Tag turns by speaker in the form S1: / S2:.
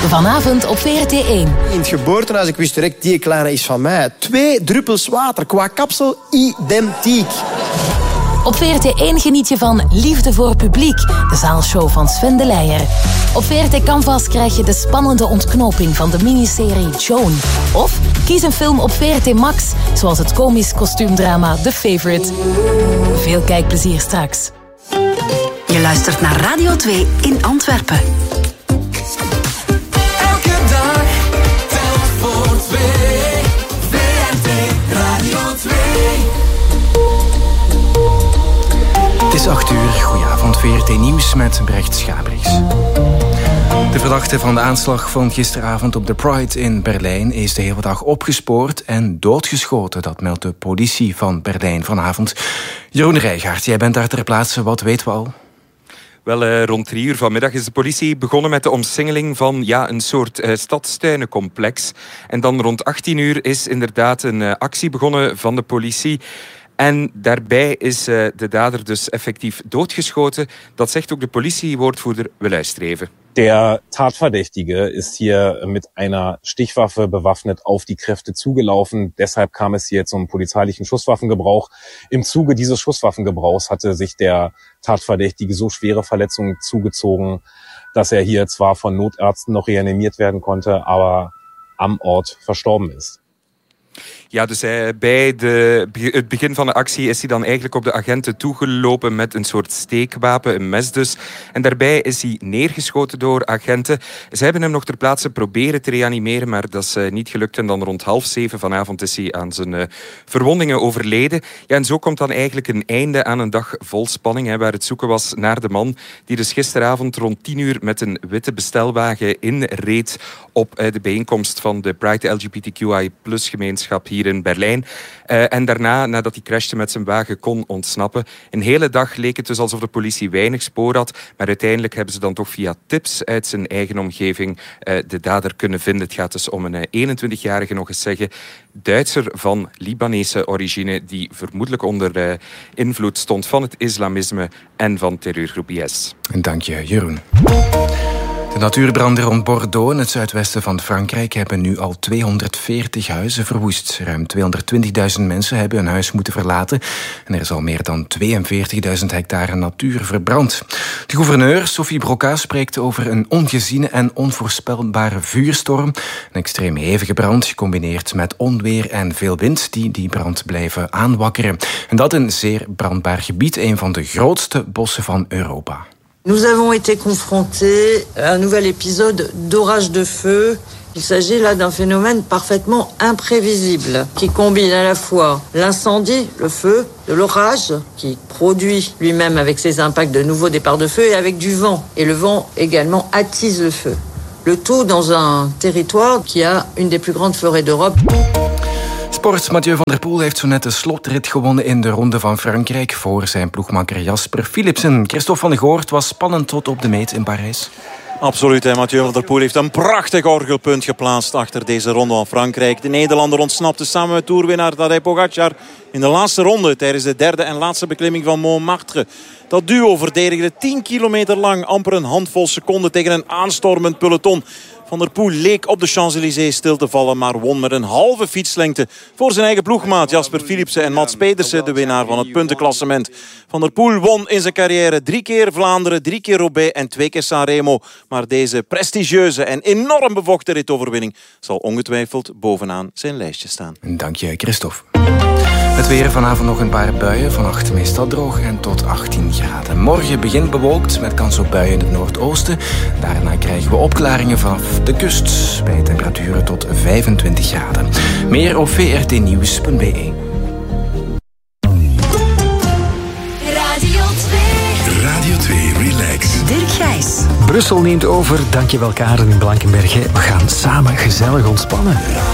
S1: Vanavond op VRT1.
S2: In het geboortehuis, ik wist direct, die kleine is van mij. 2 druppels water, qua kapsel identiek.
S1: Op VRT1 geniet je van Liefde voor Publiek, de zaalshow van Sven de Leijer. Op VRT Canvas krijg je de spannende ontknoping van de miniserie Joan. Of kies een film op VRT Max, zoals het komisch kostuumdrama The Favourite. Veel kijkplezier straks.
S3: Je luistert naar Radio 2 in Antwerpen.
S4: Elke dag telt voor 2. VRT Radio 2.
S5: Het is 8 uur. Goedenavond, VRT Nieuws met Brecht Schabriks. De verdachte van de aanslag van gisteravond op de Pride in Berlijn is de hele dag opgespoord en doodgeschoten. Dat meldt de politie van Berlijn vanavond. Jeroen Rijgaard, jij bent daar ter plaatse. Wat weten we al?
S6: Wel, rond 3 uur vanmiddag is de politie begonnen met de omsingeling van een soort stadstuinencomplex. En dan rond 18 uur is inderdaad een actie begonnen van de politie. En daarbij is de dader dus effectief doodgeschoten. Dat zegt ook de politiewoordvoerder. We luisteren even.
S7: Der Tatverdächtige ist hier mit einer Stichwaffe bewaffnet auf die Kräfte zugelaufen. Deshalb kam es hier zum polizeilichen Schusswaffengebrauch. Im Zuge dieses Schusswaffengebrauchs hatte sich der Tatverdächtige so schwere Verletzungen zugezogen, dass er hier zwar von Notärzten noch reanimiert werden konnte, aber am Ort verstorben ist.
S6: Ja, dus bij het begin van de actie is hij dan eigenlijk op de agenten toegelopen met een soort steekwapen, een mes dus. En daarbij is hij neergeschoten door agenten. Ze hebben hem nog ter plaatse proberen te reanimeren, maar dat is niet gelukt. En dan rond 6:30 vanavond is hij aan zijn verwondingen overleden. Ja, en zo komt dan eigenlijk een einde aan een dag vol spanning, waar het zoeken was naar de man die dus gisteravond rond 10 uur met een witte bestelwagen inreed op de bijeenkomst van de Pride LGBTQI+ gemeenschap hier in Berlijn. En daarna, nadat hij crashte met zijn wagen, kon ontsnappen. Een hele dag leek het dus alsof de politie weinig spoor had, maar uiteindelijk hebben ze dan toch via tips uit zijn eigen omgeving de dader kunnen vinden. Het gaat dus om een 21-jarige, nog eens zeggen, Duitser van Libanese origine, die vermoedelijk onder invloed stond van het islamisme en van terreurgroep IS.
S5: En dank je, Jeroen. De natuurbranden rond Bordeaux in het zuidwesten van Frankrijk hebben nu al 240 huizen verwoest. Ruim 220.000 mensen hebben hun huis moeten verlaten. En er is al meer dan 42.000 hectare natuur verbrand. De gouverneur, Sophie Broca, spreekt over een ongeziene en onvoorspelbare vuurstorm. Een extreem hevige brand, gecombineerd met onweer en veel wind, die brand blijven aanwakkeren. En dat in een zeer brandbaar gebied, een van de grootste bossen van Europa.
S8: Nous avons été confrontés à un nouvel épisode d'orage de feu. Il s'agit là d'un phénomène parfaitement imprévisible qui combine à la fois l'incendie, le feu, de l'orage qui produit lui-même avec ses impacts de nouveaux départs de feu et avec du vent. Et le vent également attise le feu. Le tout dans un territoire qui a une des plus grandes forêts d'Europe.
S5: Sport. Mathieu van der Poel heeft zo net de slotrit gewonnen in de Ronde van Frankrijk voor zijn ploegmakker Jasper Philipsen. Christophe van der Goort was spannend tot op de meet in Parijs.
S9: Absoluut, hè. Mathieu van der Poel heeft een prachtig orgelpunt geplaatst achter deze Ronde van Frankrijk. De Nederlander ontsnapte samen met toerwinnaar Tadej Pogacar in de laatste ronde tijdens de derde en laatste beklimming van Montmartre. Dat duo verdedigde 10 kilometer lang amper een handvol seconden tegen een aanstormend peloton. Van der Poel leek op de Champs-Élysées stil te vallen, maar won met een halve fietslengte voor zijn eigen ploegmaat Jasper Philipsen en Mats Pedersen, de winnaar van het puntenklassement. Van der Poel won in zijn carrière 3 keer Vlaanderen, 3 keer Roubaix en 2 keer Sanremo. Maar deze prestigieuze en enorm bevochten ritoverwinning zal ongetwijfeld bovenaan zijn lijstje staan.
S5: Dank je, Christophe. Het weer, vanavond nog een paar buien, vannacht meestal droog en tot 18 graden. Morgen begint bewolkt met kans op buien in het noordoosten. Daarna krijgen we opklaringen vanaf de kust bij temperaturen tot 25 graden. Meer op vrtnieuws.be.
S10: Radio 2 Relax.
S3: Dirk Gijs.
S11: Brussel neemt over, dankjewel Karen in Blankenberge. We gaan samen gezellig ontspannen.